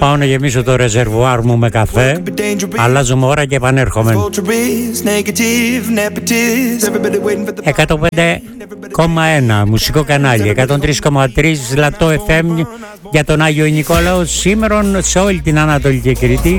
Πάω να γεμίσω το ρεζερβουάρ μου με καφέ. Αλλάζουμε ώρα και επανέρχομαι. 105,1 μουσικό κανάλι, 103,3 Λατό FM για τον Άγιο Νικόλαο. Σήμερα σε όλη την Ανατολική Κρήτη.